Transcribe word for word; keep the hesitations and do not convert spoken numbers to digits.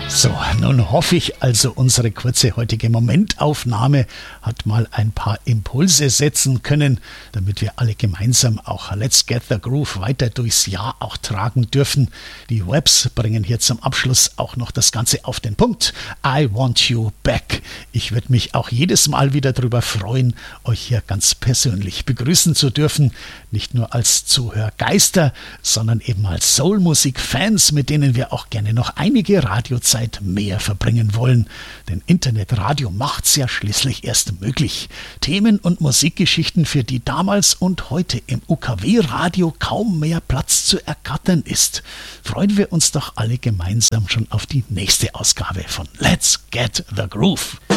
So, nun hoffe ich also, unsere kurze heutige Momentaufnahme hat mal ein paar Impulse setzen können, damit wir alle gemeinsam auch Let's Get the Groove weiter durchs Jahr auch tragen dürfen. Die Webs bringen hier zum Abschluss auch noch das Ganze auf den Punkt. I want you back. Ich würde mich auch jedes Mal wieder darüber freuen, euch hier ganz persönlich begrüßen zu dürfen. Nicht nur als Zuhörgeister, sondern eben als Soulmusik-Fans, mit denen wir auch gerne noch einige Radiozeit mehr verbringen wollen. Denn Internetradio macht's ja schließlich erst möglich. Themen und Musikgeschichten, für die damals und heute im U K W-Radio kaum mehr Platz zu ergattern ist. Freuen wir uns doch alle gemeinsam schon auf die nächste Ausgabe von Let's Get the Groove.